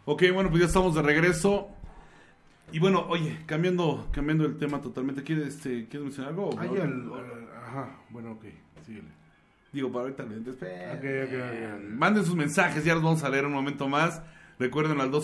Ok, bueno, pues ya estamos de regreso. Y bueno, oye, cambiando el tema totalmente, ¿quieres mencionar algo? Ajá, bueno, ok, síguele. Digo, para ahorita después. Ok. Manden sus mensajes, ya los vamos a leer un momento más. Recuerden al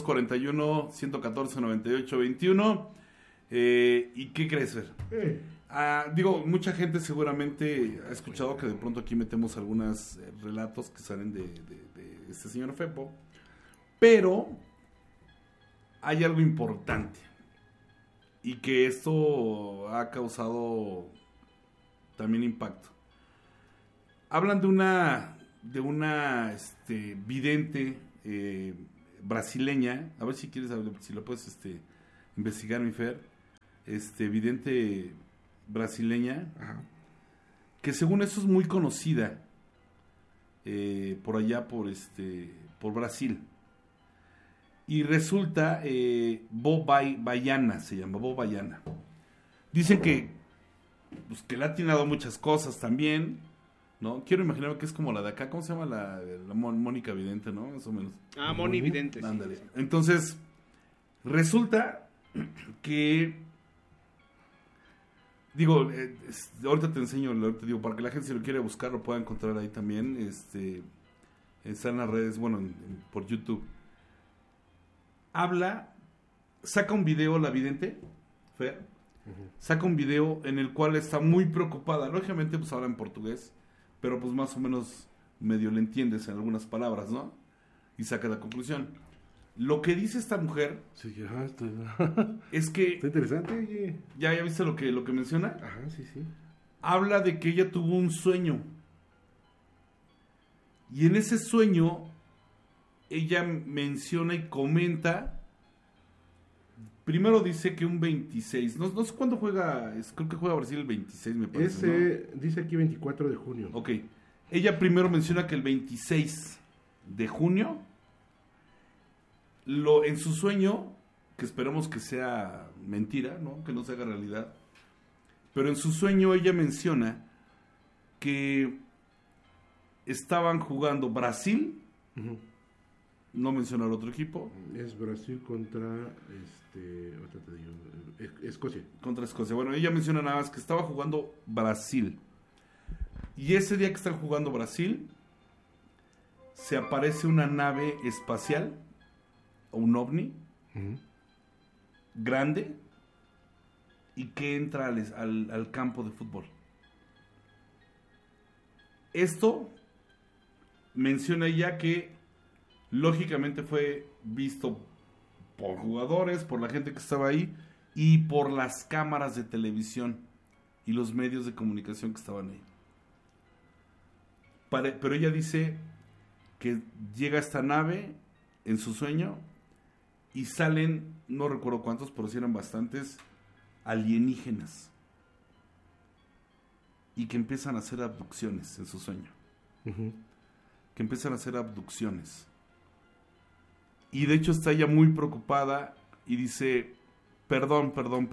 241-114-9821. ¿Y qué crees, Fer? Mucha gente seguramente ha escuchado que de pronto aquí metemos algunos relatos que salen de este señor Fepo. Pero hay algo importante. Y que esto ha causado también impacto. Hablan de una vidente brasileña. A ver si quieres, si lo puedes investigar, mi Fer. Vidente brasileña. Ajá. Que según eso es muy conocida por allá, por Brasil. Y resulta, Bo Baiana se llama, Bo Baiana. Dicen que le ha atinado muchas cosas también, ¿no? Quiero imaginarme que es como la de acá, ¿cómo se llama? La Mónica Vidente, ¿no? Más o menos. Moni Vidente. Ándale. Sí. Entonces, resulta que, ahorita te enseño, ahorita digo, para que la gente, si lo quiere buscar, lo pueda encontrar ahí también. Está en las redes, bueno, por YouTube. Saca un video la vidente, Fer, saca un video en el cual está muy preocupada. Lógicamente, pues habla en portugués, pero pues más o menos medio le entiendes en algunas palabras, ¿no? Y saca la conclusión. Lo que dice esta mujer es que... Está interesante, oye. ¿Ya viste lo que menciona? Ajá, sí. Habla de que ella tuvo un sueño. Y en ese sueño, ella menciona y comenta. Primero dice que un 26. No sé cuándo juega. Creo que juega Brasil el 26, me parece. ¿No? Dice aquí 24 de junio. Ok. Ella primero menciona que el 26 de junio, en su sueño, que esperemos que sea mentira, ¿no? Que no se haga realidad. Pero en su sueño ella menciona que estaban jugando Brasil. Uh-huh. No menciona al otro equipo. Es Brasil contra Escocia. Contra Escocia. Bueno, ella menciona nada más que estaba jugando Brasil. Y ese día que están jugando Brasil, se aparece una nave espacial, o un ovni, grande, y que entra al campo de fútbol. Esto menciona ella que lógicamente fue visto por jugadores, por la gente que estaba ahí y por las cámaras de televisión y los medios de comunicación que estaban ahí. Pero ella dice que llega esta nave en su sueño y salen, no recuerdo cuántos, pero sí eran bastantes alienígenas y que empiezan a hacer abducciones en su sueño. Uh-huh. Que empiezan a hacer abducciones. Y de hecho está ella muy preocupada y dice, perdón.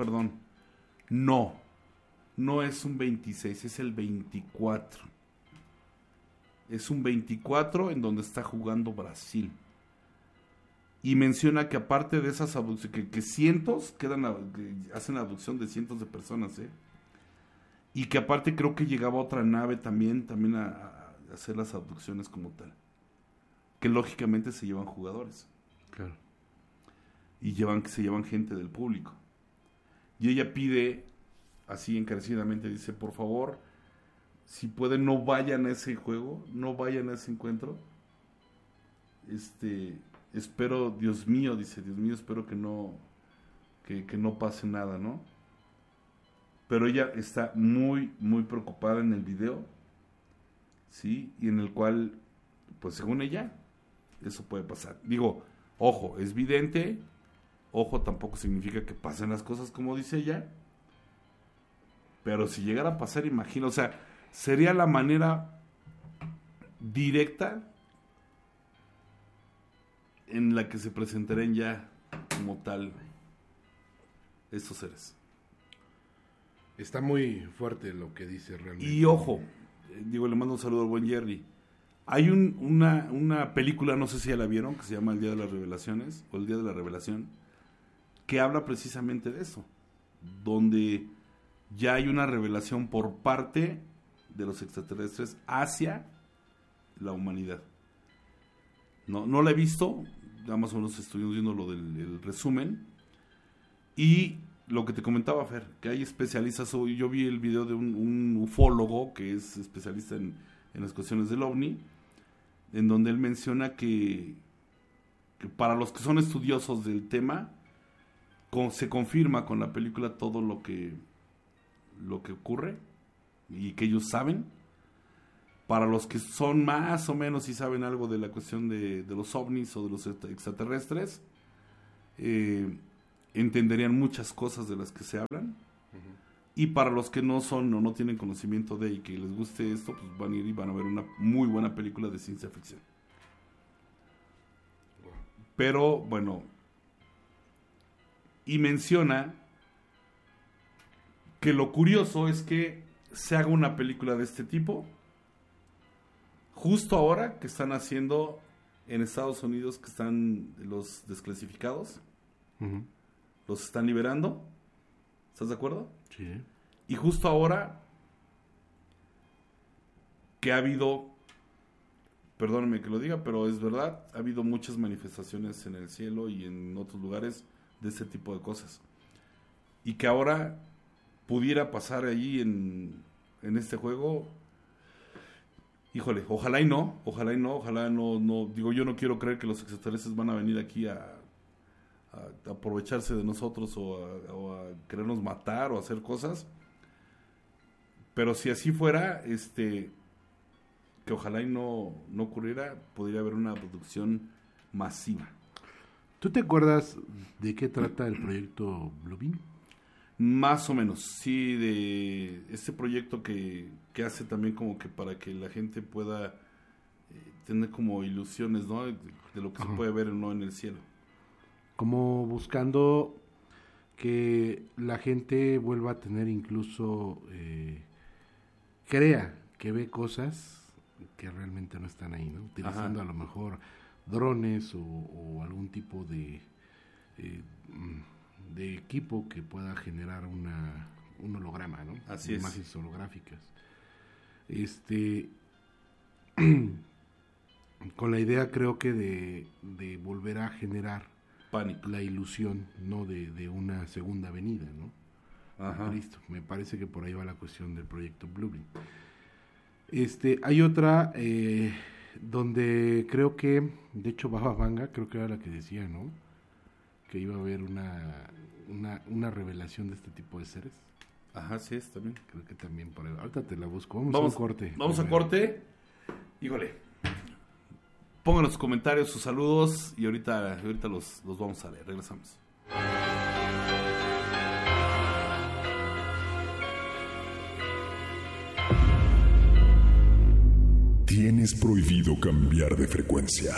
No es un 26, es el 24. Es un 24 en donde está jugando Brasil. Y menciona que aparte de esas abducciones, que cientos que hacen abducción de cientos de personas, y que aparte creo que llegaba otra nave también a hacer las abducciones como tal. Que lógicamente se llevan jugadores. Claro. Y se llevan gente del público. Y ella pide, así encarecidamente, dice, por favor, si pueden, no vayan a ese juego, no vayan a ese encuentro. Espero, Dios mío, espero que no pase nada, ¿no? Pero ella está muy, muy preocupada en el video, ¿sí? Y en el cual, pues según ella, eso puede pasar. Digo, ojo, es vidente, ojo, tampoco significa que pasen las cosas como dice ella, pero si llegara a pasar, imagino, o sea, sería la manera directa en la que se presentarían ya como tal estos seres. Está muy fuerte lo que dice realmente. Y ojo, le mando un saludo al buen Jerry. Hay una película, no sé si ya la vieron, que se llama El Día de las Revelaciones, o El Día de la Revelación, que habla precisamente de eso, donde ya hay una revelación por parte de los extraterrestres hacia la humanidad. No la he visto, ya más o menos estoy viendo lo del resumen, y lo que te comentaba, Fer, que hay especialistas, yo vi el video de un ufólogo que es especialista en las cuestiones del OVNI, en donde él menciona que para los que son estudiosos del tema, se confirma con la película todo lo que ocurre y que ellos saben. Para los que son más o menos y saben algo de la cuestión de los ovnis o de los extraterrestres, entenderían muchas cosas de las que se hablan. Y para los que no son o no tienen conocimiento de y que les guste esto, pues van a ir y van a ver una muy buena película de ciencia ficción. Pero bueno, y menciona que lo curioso es que se haga una película de este tipo justo ahora que están haciendo en Estados Unidos, que están los desclasificados, los están liberando. ¿Estás de acuerdo? Sí. Y justo ahora que ha habido, perdónenme que lo diga, pero es verdad, ha habido muchas manifestaciones en el cielo y en otros lugares de este tipo de cosas. Y que ahora pudiera pasar allí en este juego, híjole, ojalá no, digo, yo no quiero creer que los extraterrestres van a venir aquí a aprovecharse de nosotros o a querernos matar o hacer cosas, pero si así fuera, que ojalá y no ocurriera, podría haber una producción masiva. ¿Tú te acuerdas de qué trata el proyecto Bluebeam? Más o menos, sí, de este proyecto que hace también como que para que la gente pueda tener como ilusiones, ¿no? De lo que se puede ver o no en el cielo. Como buscando que la gente vuelva a tener incluso, crea que ve cosas que realmente no están ahí, ¿no? Utilizando a lo mejor drones o algún tipo de equipo que pueda generar un holograma, ¿no? Así es. Imágenes holográficas. Con la idea, creo que de volver a generar pánico, la ilusión, ¿no? de una segunda venida, ¿no? Ajá. Cristo. Me parece que por ahí va la cuestión del proyecto Bluebeam. Hay otra donde creo que, de hecho, Baba Vanga, creo que era la que decía, ¿no? Que iba a haber una revelación de este tipo de seres. Ajá, sí es también. Creo que también por ahí. Ahorita te la busco. Vamos a un corte. Vamos a corte. Híjole. Pongan en los comentarios sus saludos y ahorita los vamos a leer. Regresamos. Tienes prohibido cambiar de frecuencia.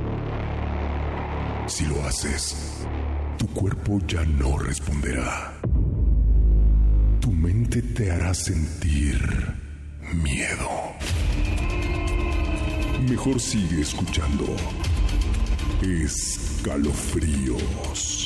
Si lo haces, tu cuerpo ya no responderá. Tu mente te hará sentir miedo. Mejor sigue escuchando Escalofríos.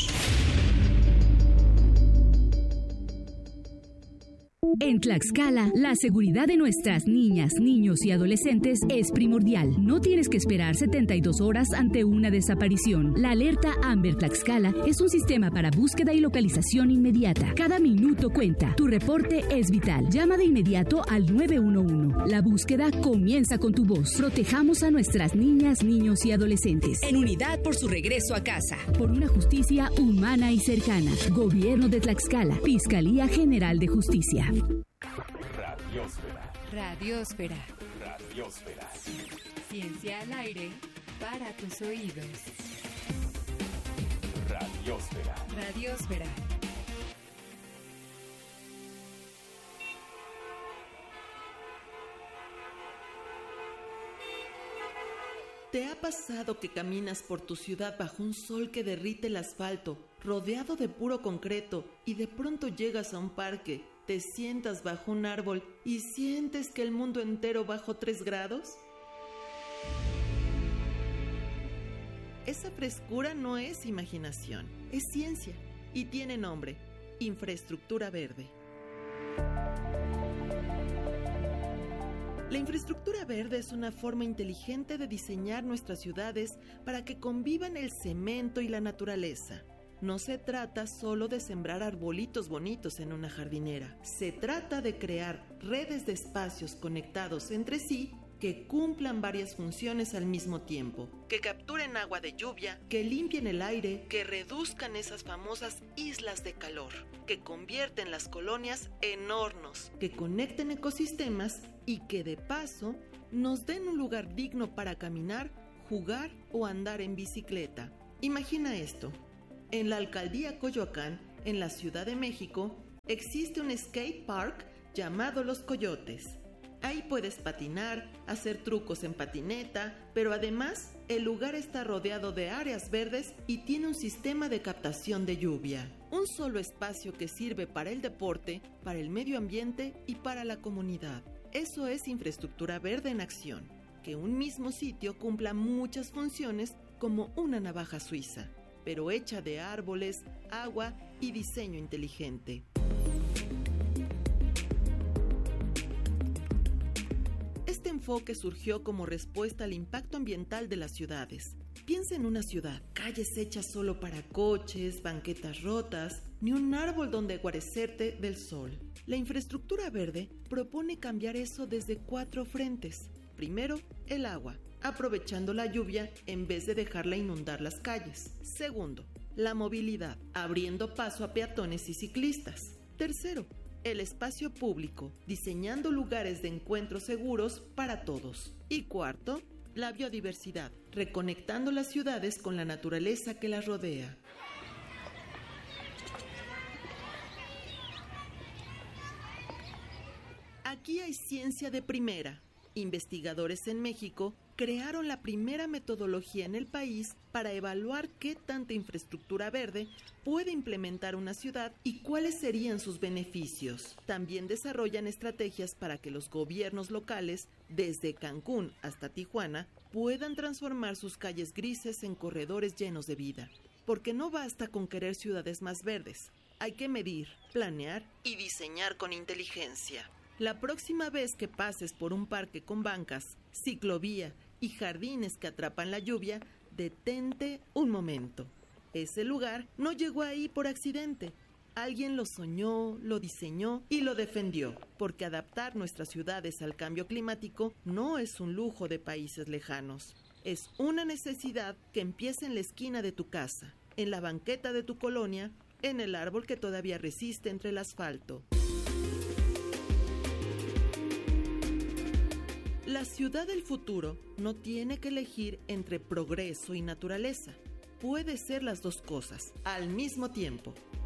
En Tlaxcala, la seguridad de nuestras niñas, niños y adolescentes es primordial. No tienes que esperar 72 horas ante una desaparición. La alerta Amber Tlaxcala es un sistema para búsqueda y localización inmediata. Cada minuto cuenta. Tu reporte es vital. Llama de inmediato al 911. La búsqueda comienza con tu voz. Protejamos a nuestras niñas, niños y adolescentes. En unidad por su regreso a casa. Por una justicia humana y cercana. Gobierno de Tlaxcala. Fiscalía General de Justicia. Radiosfera. Radiosfera. Radiosfera. Ciencia al aire para tus oídos. Radiosfera. Radiosfera. ¿Te ha pasado que caminas por tu ciudad bajo un sol que derrite el asfalto, rodeado de puro concreto, y de pronto llegas a un parque, te sientas bajo un árbol y sientes que el mundo entero bajó 3 grados? Esa frescura no es imaginación, es ciencia y tiene nombre: infraestructura verde. La infraestructura verde es una forma inteligente de diseñar nuestras ciudades para que convivan el cemento y la naturaleza. No se trata solo de sembrar arbolitos bonitos en una jardinera. Se trata de crear redes de espacios conectados entre sí que cumplan varias funciones al mismo tiempo, que capturen agua de lluvia, que limpien el aire, que reduzcan esas famosas islas de calor, que convierten las colonias en hornos, que conecten ecosistemas y que de paso nos den un lugar digno para caminar, jugar o andar en bicicleta. Imagina esto: en la alcaldía Coyoacán, en la Ciudad de México, existe un skate park llamado Los Coyotes. Ahí puedes patinar, hacer trucos en patineta, pero además el lugar está rodeado de áreas verdes y tiene un sistema de captación de lluvia. Un solo espacio que sirve para el deporte, para el medio ambiente y para la comunidad. Eso es infraestructura verde en acción, que un mismo sitio cumpla muchas funciones como una navaja suiza, pero hecha de árboles, agua y diseño inteligente. Este enfoque surgió como respuesta al impacto ambiental de las ciudades. Piensa en una ciudad, calles hechas solo para coches, banquetas rotas, ni un árbol donde guarecerte del sol. La infraestructura verde propone cambiar eso desde 4 frentes. Primero, el agua, aprovechando la lluvia en vez de dejarla inundar las calles. Segundo, la movilidad, abriendo paso a peatones y ciclistas. Tercero, el espacio público, diseñando lugares de encuentro seguros para todos. Y cuarto, la biodiversidad, reconectando las ciudades con la naturaleza que las rodea. Aquí hay ciencia de primera. Investigadores en México crearon la primera metodología en el país para evaluar qué tanta infraestructura verde puede implementar una ciudad y cuáles serían sus beneficios. También desarrollan estrategias para que los gobiernos locales, desde Cancún hasta Tijuana, puedan transformar sus calles grises en corredores llenos de vida. Porque no basta con querer ciudades más verdes, hay que medir, planear y diseñar con inteligencia. La próxima vez que pases por un parque con bancas, ciclovía y jardines que atrapan la lluvia, detente un momento. Ese lugar no llegó ahí por accidente. Alguien lo soñó, lo diseñó y lo defendió, porque adaptar nuestras ciudades al cambio climático no es un lujo de países lejanos. Es una necesidad que empieza en la esquina de tu casa, en la banqueta de tu colonia, en el árbol que todavía resiste entre el asfalto. La ciudad del futuro no tiene que elegir entre progreso y naturaleza. Puede ser las dos cosas al mismo tiempo.